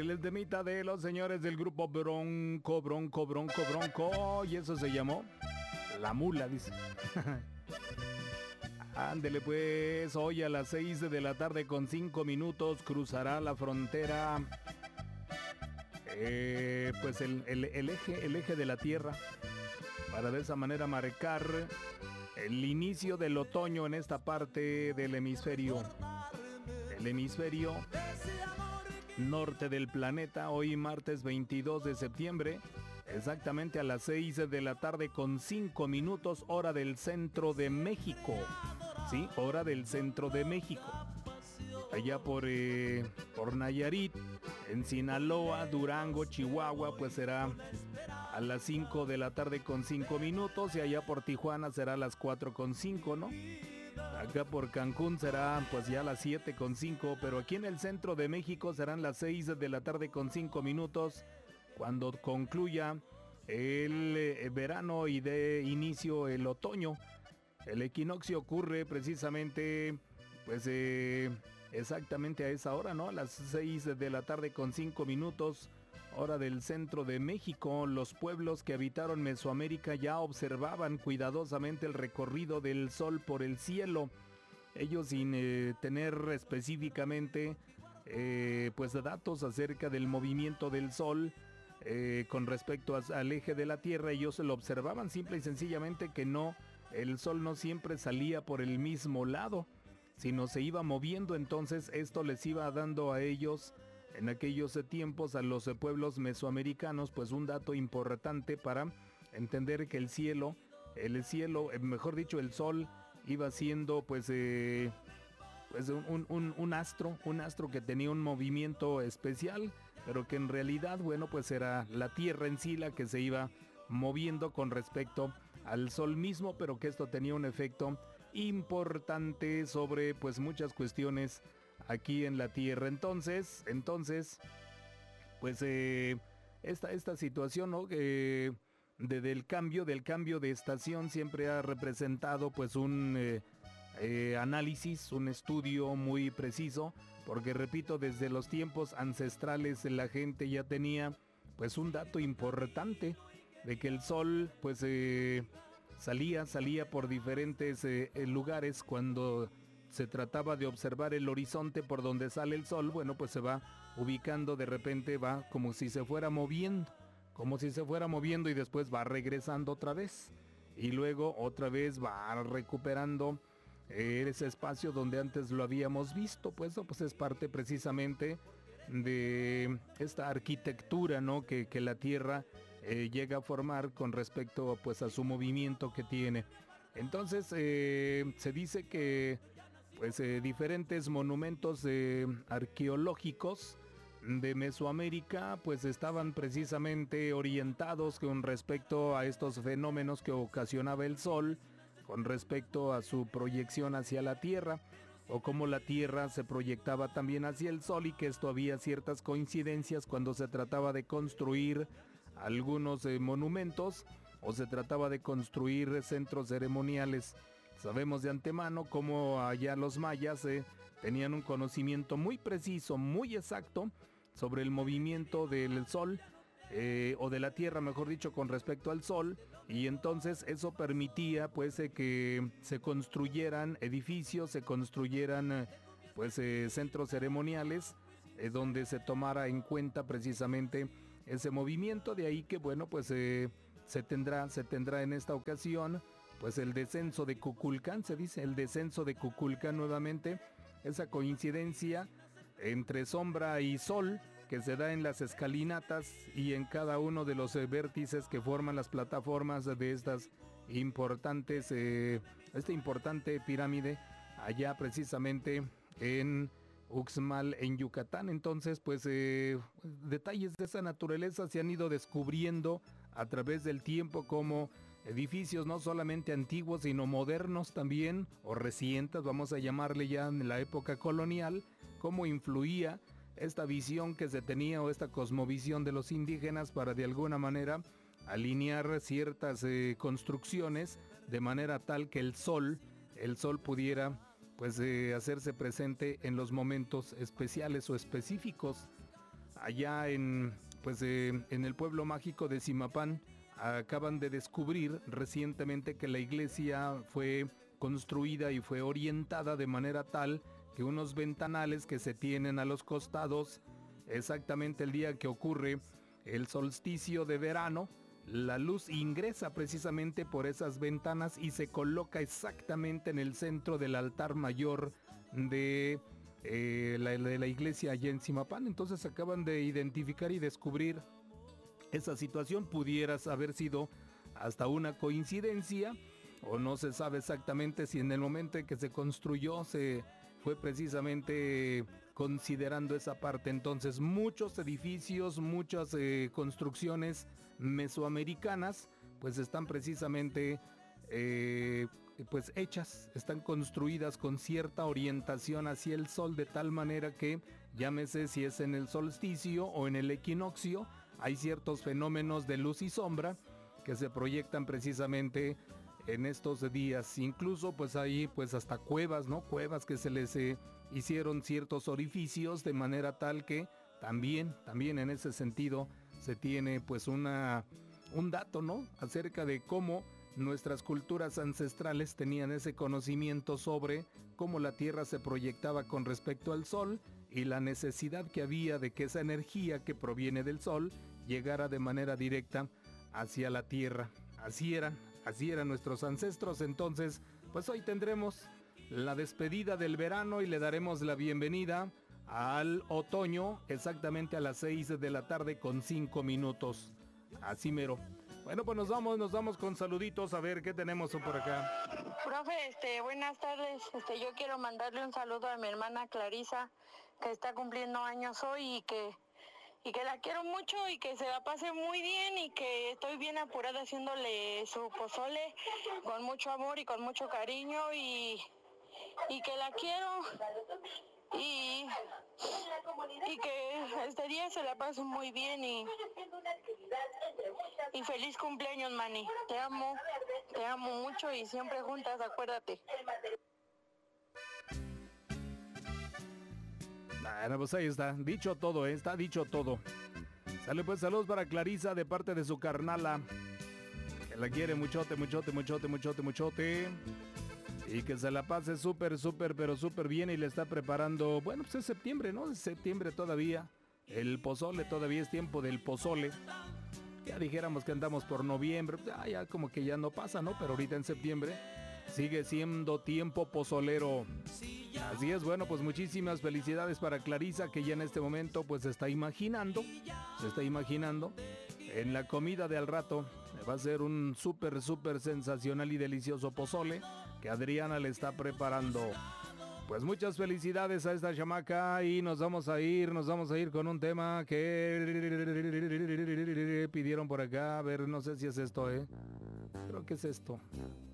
El temita de los señores del grupo Bronco, Bronco, Bronco, Bronco. Y eso se llamó La Mula, dice. Ándele pues, hoy a las 6 de la tarde con 5 minutos cruzará la frontera, pues el eje de la Tierra, para de esa manera marcar el inicio del otoño en esta parte del hemisferio. El hemisferio norte del planeta, hoy martes 22 de septiembre, exactamente a las 6 de la tarde con 5 minutos, hora del centro de México. Sí, hora del centro de México. Allá por Nayarit, en Sinaloa, Durango, Chihuahua, pues será a las 5 de la tarde con 5 minutos. Y allá por Tijuana será a las 4 con 5, ¿no? Acá por Cancún será pues ya a las 7 con 5. Pero aquí en el centro de México serán las 6 de la tarde con 5 minutos. Cuando concluya el verano y dé inicio el otoño. El equinoccio ocurre precisamente, pues exactamente a esa hora, ¿no? A las 6 de la tarde con 5 minutos, hora del centro de México. Los pueblos que habitaron Mesoamérica ya observaban cuidadosamente el recorrido del sol por el cielo. Ellos sin tener específicamente, pues datos acerca del movimiento del sol con respecto al eje de la Tierra, ellos lo observaban simple y sencillamente que no. El sol no siempre salía por el mismo lado, sino se iba moviendo. Entonces esto les iba dando a ellos, en aquellos tiempos, a los pueblos mesoamericanos, pues un dato importante para entender que el cielo, mejor dicho, el sol iba siendo pues un astro que tenía un movimiento especial, pero que en realidad, bueno, pues era la Tierra en sí la que se iba moviendo con respecto al sol mismo, pero que esto tenía un efecto importante sobre pues muchas cuestiones aquí en la Tierra. Entonces, pues esta situación, ¿no? Del cambio de estación siempre ha representado pues un análisis, un estudio muy preciso, porque repito, desde los tiempos ancestrales la gente ya tenía pues un dato importante de que el sol pues salía por diferentes lugares. Cuando se trataba de observar el horizonte por donde sale el sol, bueno, pues se va ubicando, de repente va como si se fuera moviendo y después va regresando otra vez y luego otra vez va recuperando ese espacio donde antes lo habíamos visto. Pues eso pues es parte precisamente de esta arquitectura, ¿no? que la Tierra llega a formar con respecto pues a su movimiento que tiene. Entonces se dice que pues diferentes monumentos arqueológicos de Mesoamérica pues estaban precisamente orientados con respecto a estos fenómenos que ocasionaba el sol, con respecto a su proyección hacia la Tierra, o cómo la Tierra se proyectaba también hacia el sol, y que esto había ciertas coincidencias cuando se trataba de construir algunos monumentos o se trataba de construir centros ceremoniales. Sabemos de antemano cómo allá los mayas tenían un conocimiento muy preciso, muy exacto sobre el movimiento del sol, o de la Tierra, mejor dicho, con respecto al sol, y entonces eso permitía pues que se construyeran edificios, se construyeran centros ceremoniales donde se tomara en cuenta precisamente ese movimiento. De ahí que bueno, pues se tendrá en esta ocasión pues el descenso de Kukulcán, se dice, el descenso de Kukulcán nuevamente, esa coincidencia entre sombra y sol que se da en las escalinatas y en cada uno de los vértices que forman las plataformas de estas importantes, esta importante pirámide allá precisamente en Uxmal, en Yucatán. Entonces pues detalles de esa naturaleza se han ido descubriendo a través del tiempo, como edificios no solamente antiguos sino modernos también, o recientes, vamos a llamarle ya en la época colonial, cómo influía esta visión que se tenía, o esta cosmovisión de los indígenas, para de alguna manera alinear ciertas construcciones de manera tal que el sol pudiera pues hacerse presente en los momentos especiales o específicos. allá en el pueblo mágico de Zimapán, acaban de descubrir recientemente que la iglesia fue construida y fue orientada de manera tal que unos ventanales que se tienen a los costados, exactamente el día que ocurre el solsticio de verano, la luz ingresa precisamente por esas ventanas y se coloca exactamente en el centro del altar mayor de la iglesia allá en Zimapán. Entonces acaban de identificar y descubrir esa situación. Pudiera haber sido hasta una coincidencia, o no se sabe exactamente si en el momento en que se construyó se fue precisamente considerando esa parte. Entonces muchos edificios, muchas construcciones mesoamericanas pues están precisamente pues hechas, están construidas con cierta orientación hacia el sol, de tal manera que, llámese si es en el solsticio o en el equinoccio, hay ciertos fenómenos de luz y sombra que se proyectan precisamente en estos días. Incluso pues hay pues hasta cuevas, ¿no? Cuevas que se les hicieron ciertos orificios de manera tal que también en ese sentido se tiene pues un dato, ¿no? Acerca de cómo nuestras culturas ancestrales tenían ese conocimiento sobre cómo la Tierra se proyectaba con respecto al Sol y la necesidad que había de que esa energía que proviene del Sol llegara de manera directa hacia la Tierra. Así eran nuestros ancestros. Entonces, pues hoy tendremos la despedida del verano y le daremos la bienvenida al otoño exactamente a las 6 de la tarde con 5 minutos. Así mero. Bueno, pues nos vamos con saluditos, a ver qué tenemos por acá. Profe, buenas tardes. Yo quiero mandarle un saludo a mi hermana Clarisa, que está cumpliendo años hoy y que la quiero mucho y que se la pase muy bien y que estoy bien apurada haciéndole su pozole con mucho amor y con mucho cariño y que la quiero y que este día se la pase muy bien y feliz cumpleaños, Manny. Te amo mucho y siempre juntas, acuérdate. Bueno, pues ahí está, dicho todo, está dicho todo. Sale pues, saludos para Clarisa de parte de su carnala, que la quiere muchote. Y que se la pase pero súper bien y le está preparando, bueno, pues es septiembre, ¿no? Es septiembre todavía. El pozole, todavía es tiempo del pozole. Ya dijéramos que andamos por noviembre, ya como que ya no pasa, ¿no? Pero ahorita en septiembre sigue siendo tiempo pozolero. Así es, bueno, pues muchísimas felicidades para Clarisa, que ya en este momento pues se está imaginando en la comida de al rato. Va a ser un súper sensacional y delicioso pozole que Adriana le está preparando. Pues muchas felicidades a esta chamaca y nos vamos a ir con un tema que pidieron por acá. A ver, no sé si es esto, creo que es esto.